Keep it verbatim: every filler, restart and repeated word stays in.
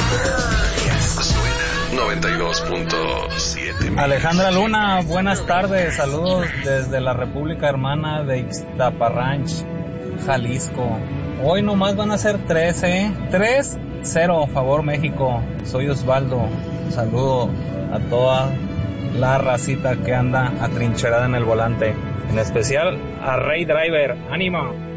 noventa y dos punto siete. Alejandra Luna, buenas tardes, saludos desde la República Hermana de Ixtaparranch, Jalisco. Hoy nomás van a ser tres, ¿eh? tres cero, favor México. Soy Osvaldo, saludo a toda la racita que anda atrincherada en el volante, en especial a Rey Driver, ánimo.